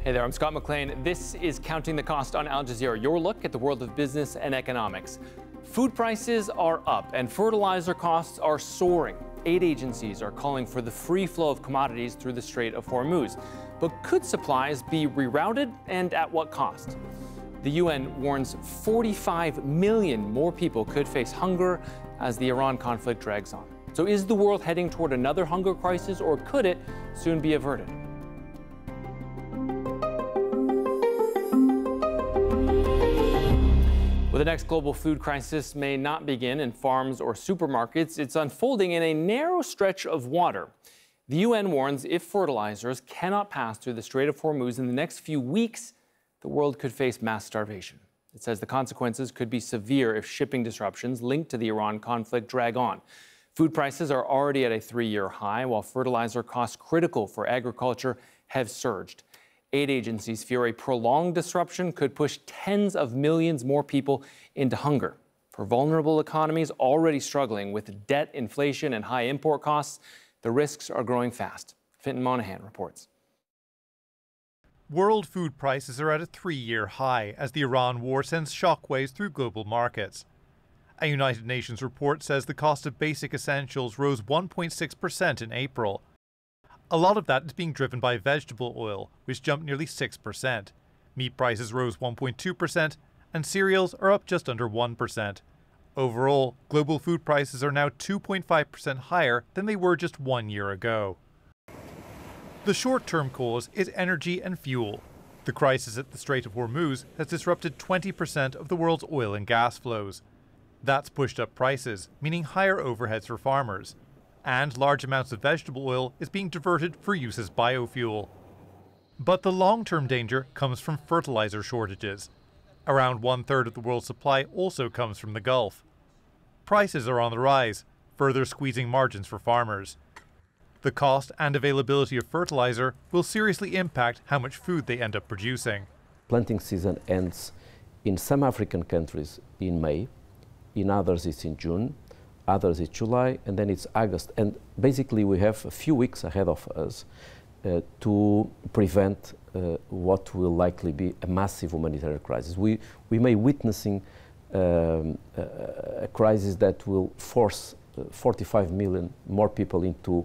Hey there, I'm Scott McLean. This is Counting the Cost on Al Jazeera, your look at the world of business and economics. Food prices are up and fertilizer costs are soaring. Aid agencies are calling for the free flow of commodities through the Strait of Hormuz. But could supplies be rerouted, and at what cost? The UN warns 45 million more people could face hunger as the Iran conflict drags on. So is the world heading toward another hunger crisis, or could it soon be averted? Well, the next global food crisis may not begin in farms or supermarkets. It's unfolding in a narrow stretch of water. The UN warns if fertilizers cannot pass through the Strait of Hormuz in the next few weeks, the world could face mass starvation. It says the consequences could be severe if shipping disruptions linked to the Iran conflict drag on. Food prices are already at a 3-year high, while fertilizer costs critical for agriculture have surged. Aid agencies fear a prolonged disruption could push tens of millions more people into hunger. For vulnerable economies already struggling with debt, inflation, and high import costs, the risks are growing fast. Fintan Monahan reports. World food prices are at a 3-year high as the Iran war sends shockwaves through global markets. A United Nations report says the cost of basic essentials rose 1.6% in April. A lot of that is being driven by vegetable oil, which jumped nearly 6%. Meat prices rose 1.2%, and cereals are up just under 1%. Overall, global food prices are now 2.5% higher than they were just 1 year ago. The short-term cause is energy and fuel. The crisis at the Strait of Hormuz has disrupted 20% of the world's oil and gas flows. That's pushed up prices, meaning higher overheads for farmers. And large amounts of vegetable oil is being diverted for use as biofuel. But the long-term danger comes from fertilizer shortages. Around 1/3 of the world's supply also comes from the Gulf. Prices are on the rise, further squeezing margins for farmers. The cost and availability of fertilizer will seriously impact how much food they end up producing. Planting season ends in some African countries in May, in others it's in June, others it's July, and then it's August. And basically we have a few weeks ahead of us to prevent what will likely be a massive humanitarian crisis. We may witnessing a crisis that will force 45 million more people into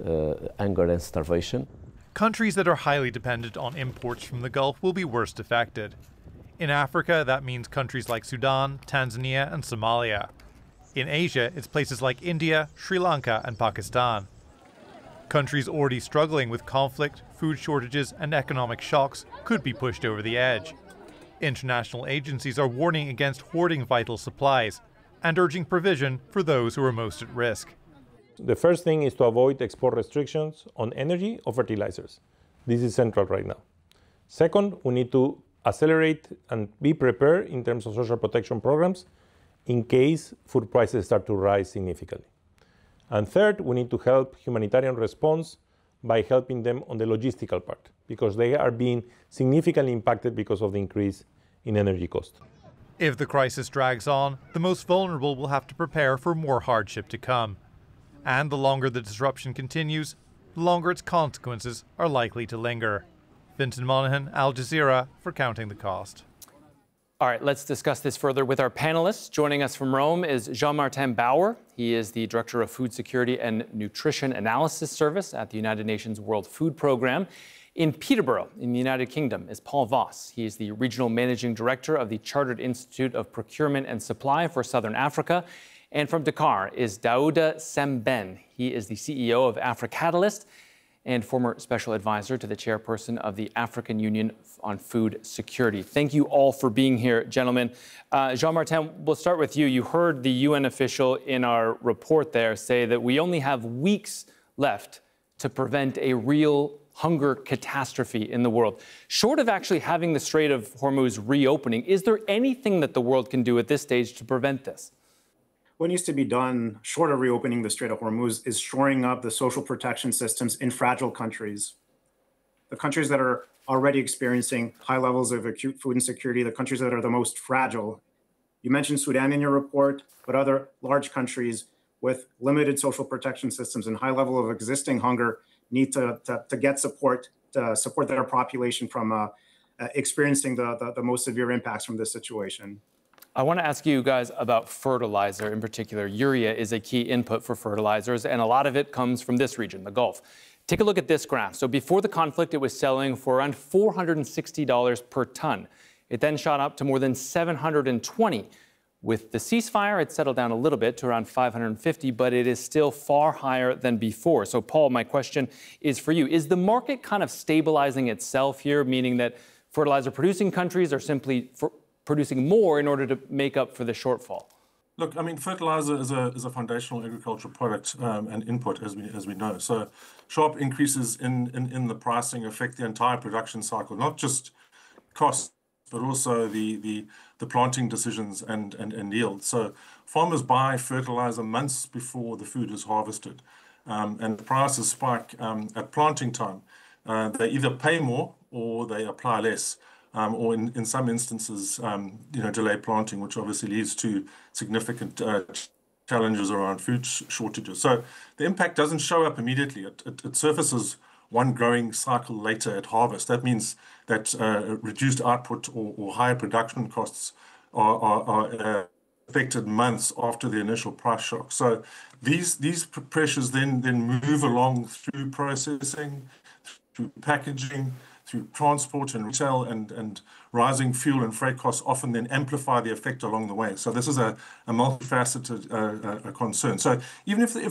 hunger and starvation. Countries that are highly dependent on imports from the Gulf will be worst affected. In Africa, that means countries like Sudan, Tanzania, and Somalia. In Asia, it's places like India, Sri Lanka, and Pakistan. Countries already struggling with conflict, food shortages, and economic shocks could be pushed over the edge. International agencies are warning against hoarding vital supplies and urging provision for those who are most at risk. The first thing is to avoid export restrictions on energy or fertilizers. This is central right now. Second, we need to accelerate and be prepared in terms of social protection programs in case food prices start to rise significantly. And third, we need to help humanitarian response by helping them on the logistical part, because they are being significantly impacted because of the increase in energy cost. If the crisis drags on, the most vulnerable will have to prepare for more hardship to come. And the longer the disruption continues, the longer its consequences are likely to linger. Fintan Monahan, Al Jazeera, for Counting the Cost. All right, let's discuss this further with our panelists. Joining us from Rome is Jean-Martin Bauer. He is the Director of Food Security and Nutrition Analysis Service at the United Nations World Food Programme. In Peterborough, in the United Kingdom, is Paul Voss. He is the Regional Managing Director of the Chartered Institute of Procurement and Supply for Southern Africa. And from Dakar is Daouda Sembène. He is the CEO of AfriCatalyst and former special advisor to the chairperson of the African Union on Food Security. Thank you all for being here, gentlemen. Jean-Martin, we'll start with you. You heard the UN official in our report there say that we only have weeks left to prevent a real hunger catastrophe in the world. Short of actually having the Strait of Hormuz reopening, is there anything that the world can do at this stage to prevent this? What needs to be done, short of reopening the Strait of Hormuz, is shoring up the social protection systems in fragile countries. The countries that are already experiencing high levels of acute food insecurity, the countries that are the most fragile. You mentioned Sudan in your report, but other large countries with limited social protection systems and high level of existing hunger need to get support support their population from experiencing the most severe impacts from this situation. I want to ask you guys about fertilizer in particular. Urea is a key input for fertilizers, and a lot of it comes from this region, the Gulf. Take a look at this graph. So before the conflict, it was selling for around $460 per ton. It then shot up to more than $720. With the ceasefire, it settled down a little bit to around $550, but it is still far higher than before. So, Paul, my question is for you. Is the market kind of stabilizing itself here, meaning that fertilizer-producing countries are simply producing more in order to make up for the shortfall? Look, I mean, fertilizer is a foundational agricultural product and input, as we know. So sharp increases in the pricing affect the entire production cycle, not just costs, but also the planting decisions and yield. So farmers buy fertilizer months before the food is harvested, and the prices spike at planting time. They either pay more or they apply less. Or in some instances, delay planting, which obviously leads to significant challenges around food shortages. So the impact doesn't show up immediately. It surfaces one growing cycle later at harvest. That means that reduced output or higher production costs are affected months after the initial price shock. So these pressures then move along through processing, through packaging, through transport and retail, and rising fuel and freight costs often then amplify the effect along the way. So this is a multifaceted concern. So even if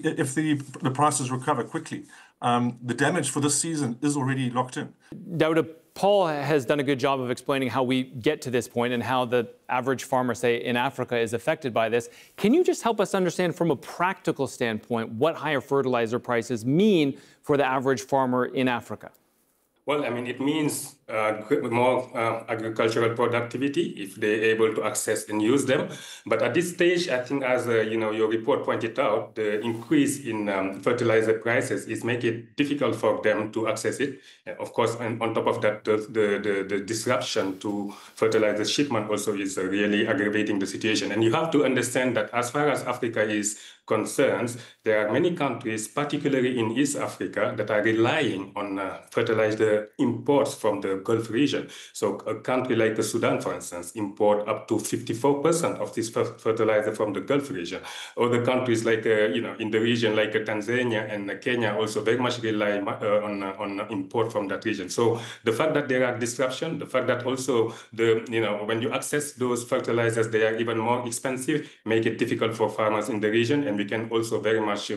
the prices recover quickly, the damage for this season is already locked in. Dauda, Paul has done a good job of explaining how we get to this point and how the average farmer, say, in Africa is affected by this. Can you just help us understand from a practical standpoint what higher fertilizer prices mean for the average farmer in Africa? Well, I mean, it means more agricultural productivity if they're able to access and use them. But at this stage, I think, as your report pointed out, the increase in fertilizer prices is making it difficult for them to access it. Of course, and on top of that, the disruption to fertilizer shipment also is really aggravating the situation. And you have to understand that as far as Africa is concerned, there are many countries, particularly in East Africa, that are relying on fertilizer imports from the Gulf region. So a country like Sudan, for instance, import up to 54% of this fertilizer from the Gulf region. Other countries like, in the region like Tanzania and Kenya also very much rely on import from that region. So the fact that there are disruptions, the fact that also when you access those fertilizers, they are even more expensive, make it difficult for farmers in the region. And we can also very much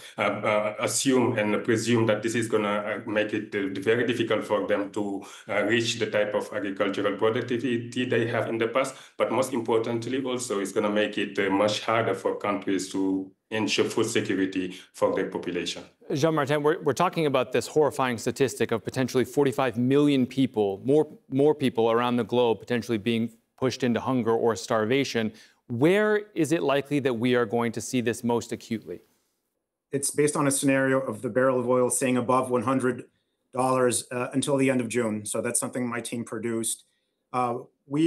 assume and presume that this is going to make it very difficult for them to reach the type of agricultural productivity they have in the past. But most importantly, also, it's going to make it much harder for countries to ensure food security for their population. Jean-Martin, we're talking about this horrifying statistic of potentially 45 million people, more people around the globe potentially being pushed into hunger or starvation. Where is it likely that we are going to see this most acutely? It's based on a scenario of the barrel of oil staying above $100 until the end of June. So that's something my team produced. When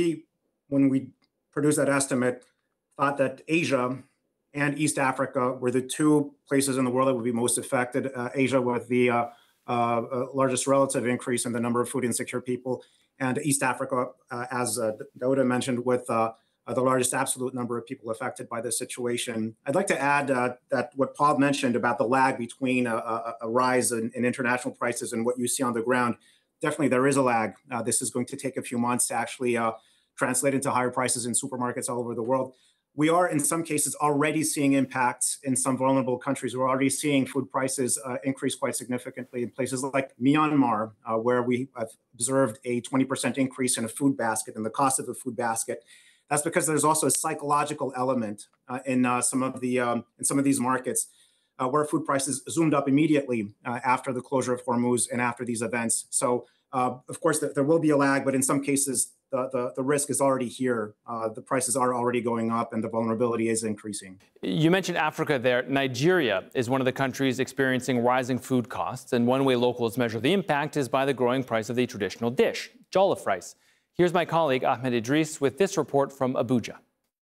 we produced that estimate, thought that Asia and East Africa were the two places in the world that would be most affected. Asia with the largest relative increase in the number of food insecure people, and East Africa, as Dauda mentioned, with the largest absolute number of people affected by this situation. I'd like to add that what Paul mentioned about the lag between a rise in international prices and what you see on the ground, definitely there is a lag. This is going to take a few months to actually translate into higher prices in supermarkets all over the world. We are, in some cases, already seeing impacts in some vulnerable countries. We're already seeing food prices increase quite significantly in places like Myanmar, where we have observed a 20% increase in a food basket, in the cost of a food basket. That's because there's also a psychological element in some of these markets where food prices zoomed up immediately after the closure of Hormuz and after these events. So, of course, there will be a lag, but in some cases, the risk is already here. The prices are already going up and the vulnerability is increasing. You mentioned Africa there. Nigeria is one of the countries experiencing rising food costs. And one way locals measure the impact is by the growing price of the traditional dish, jollof rice. Here's my colleague Ahmed Idris with this report from Abuja.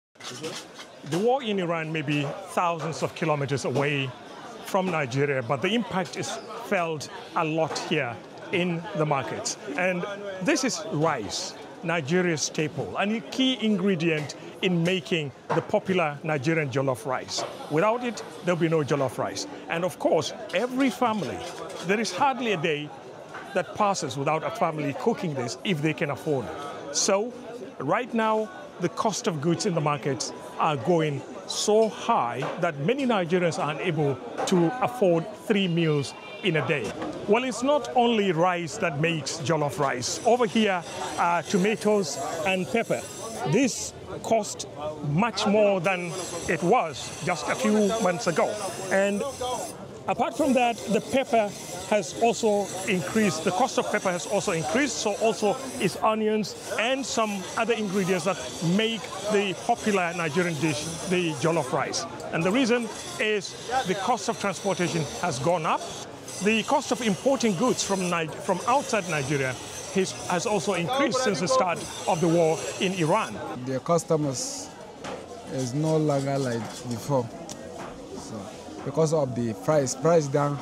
The war in Iran may be thousands of kilometers away from Nigeria, but the impact is felt a lot here in the markets. And this is rice, Nigeria's staple, and a key ingredient in making the popular Nigerian jollof rice. Without it, there'll be no jollof rice. And of course, every family, there is hardly a day that passes without a family cooking this if they can afford it. So right now, the cost of goods in the markets are going so high that many Nigerians are unable to afford 3 meals in a day. Well, it's not only rice that makes jollof rice. Over here are tomatoes and pepper. This cost much more than it was just a few months ago. And apart from that, the pepper has also increased. The cost of pepper has also increased, so also is onions and some other ingredients that make the popular Nigerian dish, the jollof rice. And the reason is the cost of transportation has gone up. The cost of importing goods from outside Nigeria has also increased since the start of the war in Iran. The customers is no longer like before. So because of the price down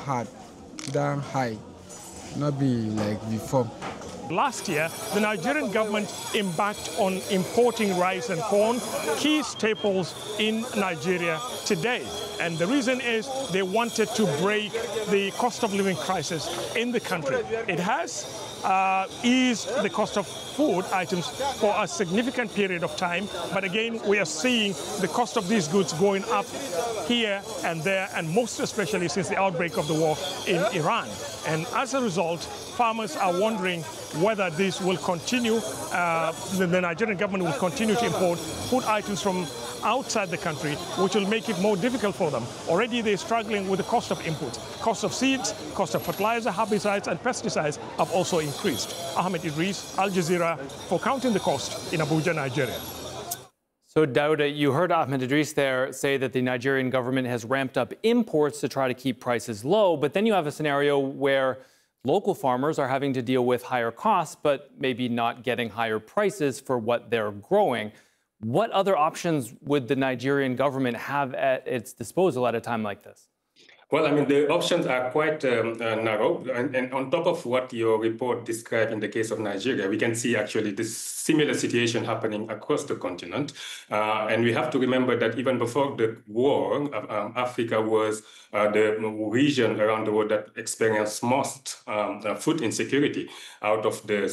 high, not be like before. Last year, the Nigerian government embarked on importing rice and corn, key staples in Nigeria today. And the reason is they wanted to break the cost of living crisis in the country. It has eased the cost of food items for a significant period of time. But again, we are seeing the cost of these goods going up here and there, and most especially since the outbreak of the war in Iran. And as a result, farmers are wondering whether this will continue. The Nigerian government will continue to import food items from outside the country, which will make it more difficult for them. Already they're struggling with the cost of inputs. Cost of seeds, cost of fertilizer, herbicides, and pesticides have also increased. Ahmed Idris, Al Jazeera, for Counting the Cost in Abuja, Nigeria. So, Dauda, you heard Ahmed Idris there say that the Nigerian government has ramped up imports to try to keep prices low, but then you have a scenario where local farmers are having to deal with higher costs, but maybe not getting higher prices for what they're growing. What other options would the Nigerian government have at its disposal at a time like this? Well, I mean, the options are quite narrow. And on top of what your report described in the case of Nigeria, we can see actually this similar situation happening across the continent. And we have to remember that even before the war, Africa was the region around the world that experienced most food insecurity. Out of the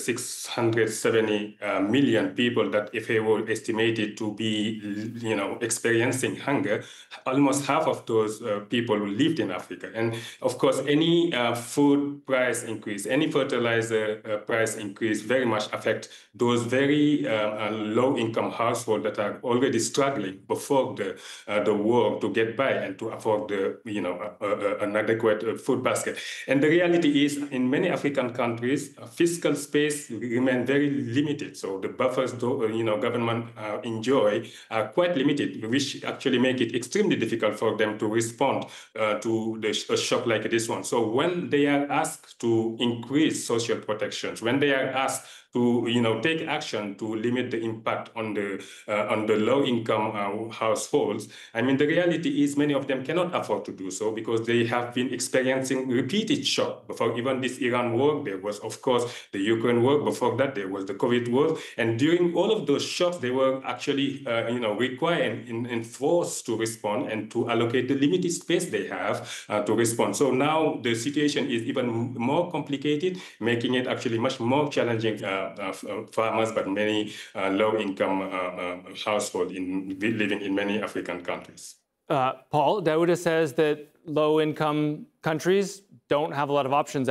670 million people that FAO estimated to be, experiencing hunger, almost half of those people lived in Africa. And of course, any food price increase, any fertilizer price increase very much affect those very low-income households that are already struggling before the war to get by and to afford an adequate food basket. And the reality is, in many African countries, fiscal space remains very limited. So the buffers, government enjoy are quite limited, which actually make it extremely difficult for them to respond to a shock like this one. So when they are asked to increase social protections, when they are asked to take action to limit the impact on the low-income households, I mean, the reality is many of them cannot afford to do so because they have been experiencing repeated shock. Before even this Iran war, there was, of course, the Ukraine war. Before that, there was the COVID war. And during all of those shocks, they were actually, required and forced to respond and to allocate the limited space they have to respond. So now the situation is even more complicated, making it actually much more challenging farmers, but many low-income households living in many African countries. Paul, Dauda says that low-income countries don't have a lot of options